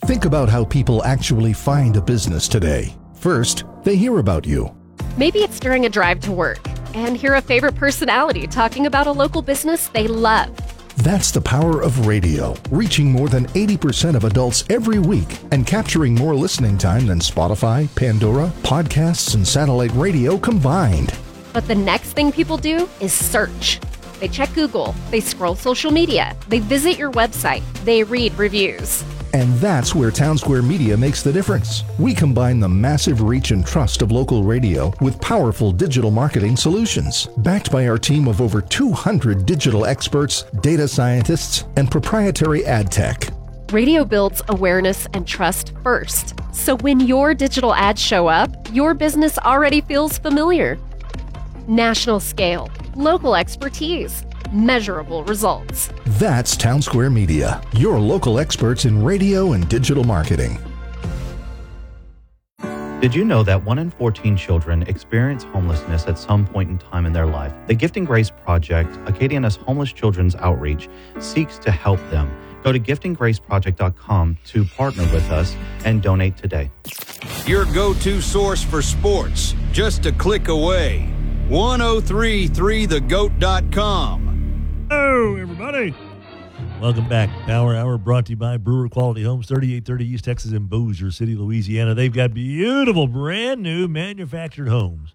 Think about how people actually find a business today. First, they hear about you. Maybe it's during a drive to work and hear a favorite personality talking about a local business they love. That's the power of radio, reaching more than 80% of adults every week and capturing more listening time than Spotify, Pandora, podcasts, and satellite radio combined. But the next thing people do is search. They check Google, they scroll social media, they visit your website, they read reviews. And that's where Townsquare Media makes the difference. We combine the massive reach and trust of local radio with powerful digital marketing solutions, backed by our team of over 200 digital experts, data scientists, and proprietary ad tech. Radio builds awareness and trust first. So when your digital ads show up, your business already feels familiar. National scale, local expertise, measurable results. That's Townsquare Media, your local experts in radio and digital marketing. Did you know that 1 in 14 children experience homelessness at some point in time in their life? The Gifting Grace Project, Acadiana's homeless children's outreach, seeks to help them. Go to giftinggraceproject.com to partner with us and donate today. Your go-to source for sports, just a click away. 1033thegoat.com. Hello, everybody. Welcome back. Power Hour brought to you by Brewer Quality Homes, 3830 East Texas in Bossier City, Louisiana. They've got beautiful, brand new manufactured homes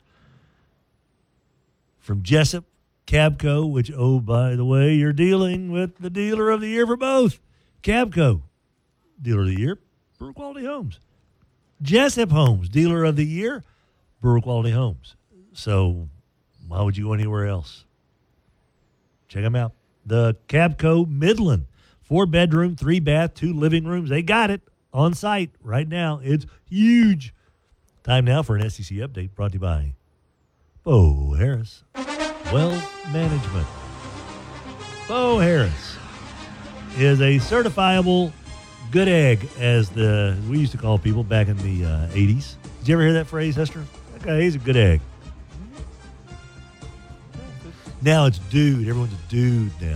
from Jessup, Cabco, which, oh, by the way, you're dealing with the dealer of the year for both. Cabco, dealer of the year, Brewer Quality Homes. Jessup Homes, dealer of the year, Brewer Quality Homes. So why would you go anywhere else? Check them out. The Cabco Midland, 4-bedroom, 3-bath, 2 living rooms. They got it on site right now. It's huge. Time now for an SEC update brought to you by Bo Harris Wealth Management. Bo Harris is a certifiable good egg, as we used to call people back in the 80s. Did you ever hear that phrase, Hester? That guy, he's a good egg. Now it's dude. Everyone's a dude now.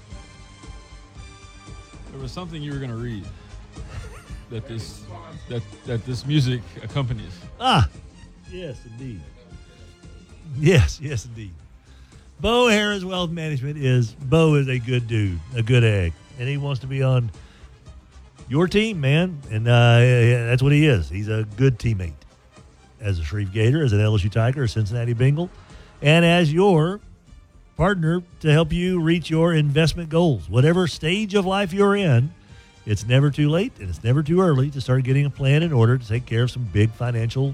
There was something you were going to read that this music accompanies. Ah, yes, indeed. Yes, indeed. Bo Harris Wealth Management Bo is a good dude, a good egg, and he wants to be on your team, man, and that's what he is. He's a good teammate. As a Shreve Gator, as an LSU Tiger, a Cincinnati Bengal, and as your partner to help you reach your investment goals. Whatever stage of life you're in, it's never too late and it's never too early to start getting a plan in order to take care of some big financial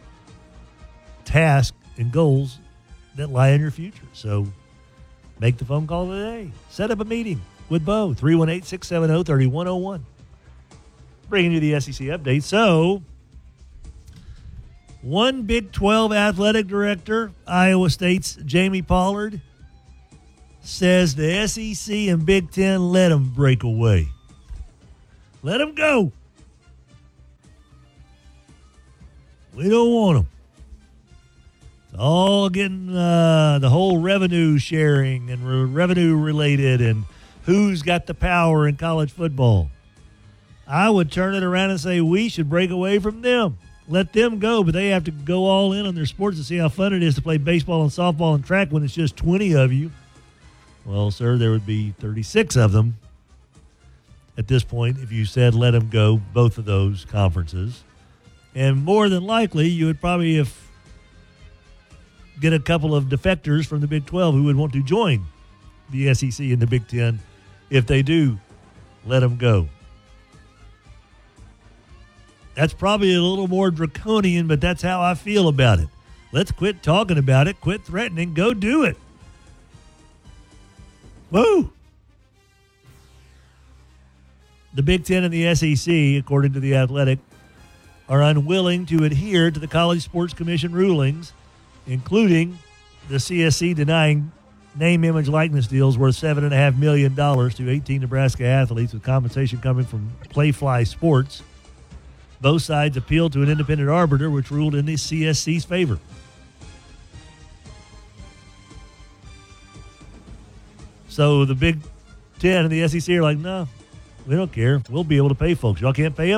tasks and goals that lie in your future. So make the phone call today. Set up a meeting with Bo, 318-670-3101. Bringing you the SEC update. So, one Big 12 athletic director, Iowa State's Jamie Pollard, says the SEC and Big Ten let them break away. Let them go. We don't want them. It's all getting the whole revenue sharing and revenue related and who's got the power in college football. I would turn it around and say we should break away from them. Let them go, but they have to go all in on their sports to see how fun it is to play baseball and softball and track when it's just 20 of you. Well, sir, there would be 36 of them at this point if you said let them go, both of those conferences. And more than likely, you would probably get a couple of defectors from the Big 12 who would want to join the SEC and the Big 10 if they do let them go. That's probably a little more draconian, but that's how I feel about it. Let's quit talking about it, quit threatening, go do it. Woo! The Big Ten and the SEC, according to The Athletic, are unwilling to adhere to the College Sports Commission rulings, including the CSC denying name, image, likeness deals worth $7.5 million to 18 Nebraska athletes with compensation coming from Playfly Sports. Both sides appealed to an independent arbiter, which ruled in the CSC's favor. So the Big Ten and the SEC are like, no, we don't care. We'll be able to pay folks. Y'all can't pay them?